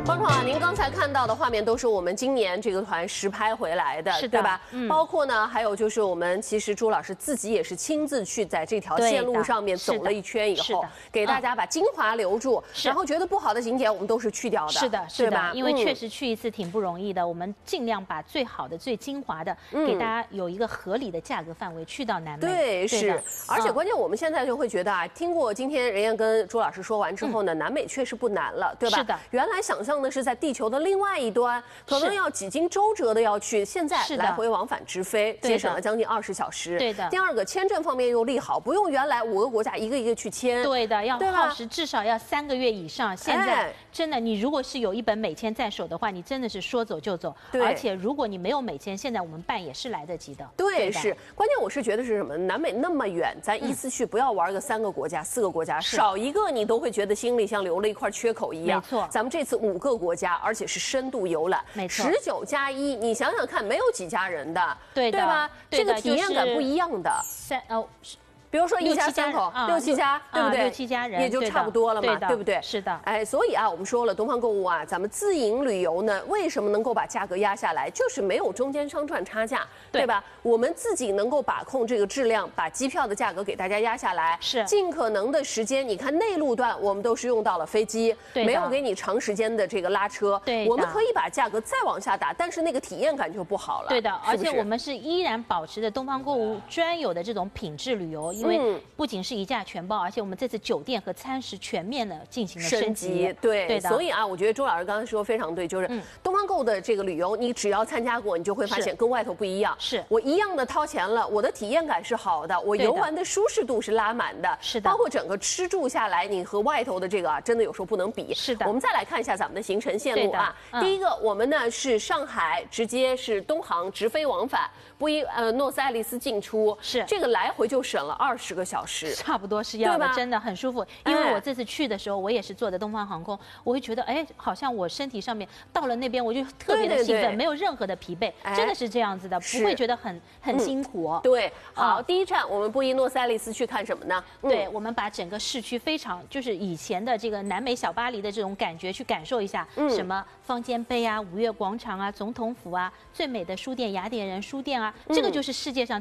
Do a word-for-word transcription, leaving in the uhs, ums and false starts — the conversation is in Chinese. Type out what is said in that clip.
观众啊，您刚才看到的画面都是我们今年这个团实拍回来的， 是的对吧？ 嗯、 包括呢，还有就是我们其实朱老师自己也是亲自去在这条线路上面走了一圈以后，给大家把精华留住，嗯、然后觉得不好的景点我们都是去掉的， 是的，是的，因为确实嗯、 去一次挺不容易的，我们尽量把最好的、最精华的，嗯、给大家有一个合理的价格范围去到南美。 对，是，而且关键我们现在就会觉得啊，听过今天任燕跟朱老师说完之后呢，嗯、南美确实不难了，对吧？ 是的， 原来想象的是在地球的另外一端，可能要几经周折的要去，现在来回往返直飞，节省了将近二十小时。 对的。 第二个，签证方面又利好，不用原来五个国家一个一个去签。 对的，要耗时至少要三个月以上。现在真的，你如果是有一本美签在手的话，你真的是说走就走。 对。 而且如果你没有美签，现在我们办也是来得及的。 对，是。关键我是觉得是什么？南美那么远，咱一次去不要玩个三个国家、四个国家，少一个你都会觉得心里像留了一块缺口一样。 没错。 咱们这次五个国家，而且是深度游览， 没错， 十九加一，你想想看，没有几家人的， 对对吧？这个体验感不一样的。 三哦。 比如说一家三口，六七家，对不对？ 六七家人也就差不多了嘛，对不对？ 是的。 哎，所以啊，我们说了，东方购物啊，咱们自营旅游呢，为什么能够把价格压下来？就是没有中间商赚差价，对吧？我们自己能够把控这个质量，把机票的价格给大家压下来， 是尽可能的时间。你看内陆段，我们都是用到了飞机，没有给你长时间的这个拉车， 对， 我们可以把价格再往下打，但是那个体验感就不好了。 对的，而且我们是依然保持着东方购物专有的这种品质旅游，因为不仅是一价全包，而且我们这次酒店和餐食全面的进行了升级。 对， 对的。 所以啊，我觉得周老师刚才说非常对，就是东方购的这个旅游，你只要参加过，你就会发现跟外头不一样。 是我一样的掏钱了，我的体验感是好的，我游玩的舒适度是拉满的。 是的。 包括整个吃住下来，你和外头的这个啊，真的有时候不能比。 是的。 我们再来看一下咱们的行程线路啊。 嗯、 第一个，我们呢是上海直接是东航直飞往返，不一呃诺斯爱丽丝进出。 是。 这个来回就省了二十个小时。 差不多是要的，真的很舒服。因为我这次去的时候，我也是坐的东方航空，我会觉得，哎，好像我身体上面到了那边，我就特别的兴奋，没有任何的疲惫，真的是这样子的，不会觉得很很辛苦哦。 对，好，第一站我们布宜诺斯艾利斯去看什么呢？ 对，我们把整个市区非常就是以前的这个南美小巴黎的这种感觉去感受一下，什么方尖碑啊、五月广场啊、总统府啊、最美的书店雅典人书店啊，这个就是世界上